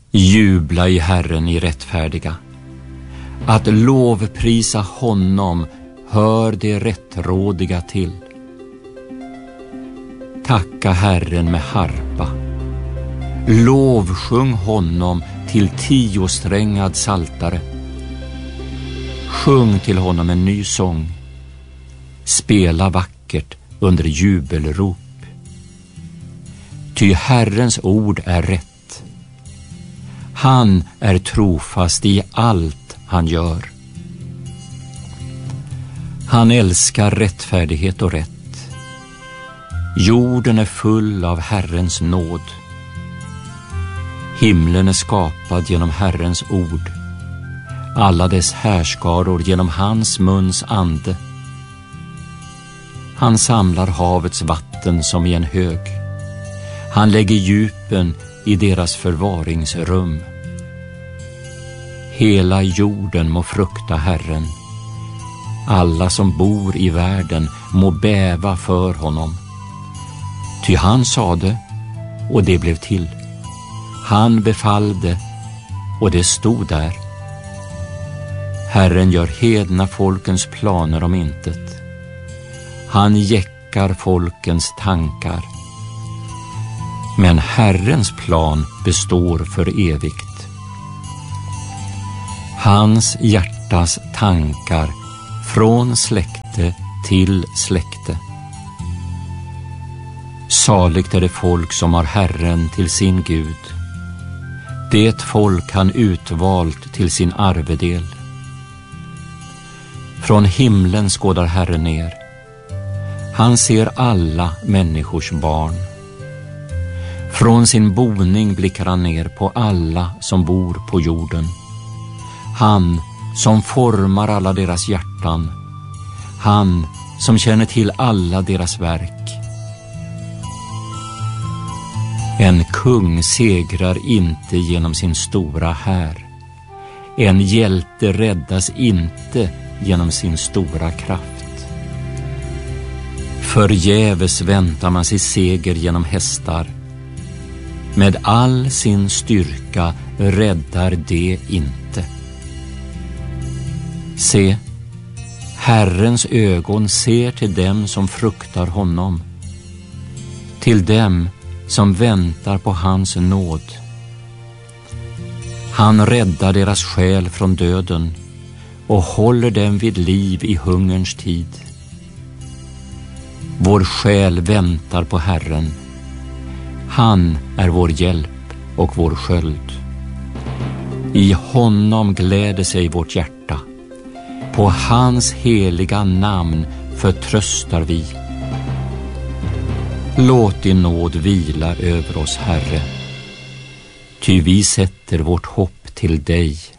Jubla i Herren, i rättfärdiga. Att lovprisa honom hör det rättrådiga till. Tacka Herren med harpa. Lovsjung honom till 10-strängad saltare. Sjung till honom en ny sång. Spela vackert under jubelrop. Ty Herrens ord är rätt. Han är trofast i allt han gör. Han älskar rättfärdighet och rätt. Jorden är full av Herrens nåd. Himlen är skapad genom Herrens ord. Alla dess härskaror genom hans muns ande. Han samlar havets vatten som i en hög. Han lägger djupen i deras förvaringsrum. Hela jorden må frukta Herren. Alla som bor i världen må bäva för honom. Ty han sade, och det blev till. Han befallde, och det stod där. Herren gör hedna folkens planer om intet. Han jäckar folkens tankar. Men Herrens plan består för evigt. Hans hjärtas tankar från släkte till släkte. Saligt är det folk som har Herren till sin Gud. Det folk han utvalt till sin arvedel. Från himlen skådar Herren ner. Han ser alla människors barn. Från sin boning blickar han ner på alla som bor på jorden. Han som formar alla deras hjärtan. Han som känner till alla deras verk. En kung segrar inte genom sin stora här. En hjälte räddas inte genom sin stora kraft. Förgäves väntar man sig seger genom hästar. Med all sin styrka räddar det inte. Se, Herrens ögon ser till dem som fruktar honom. Till dem som väntar på hans nåd. Han räddar deras själ från döden och håller dem vid liv i hungerns tid. Vår själ väntar på Herren. Han är vår hjälp och vår sköld. I honom gläder sig vårt hjärta. På hans heliga namn förtröstar vi. Låt din nåd vila över oss, Herre. Ty vi sätter vårt hopp till dig.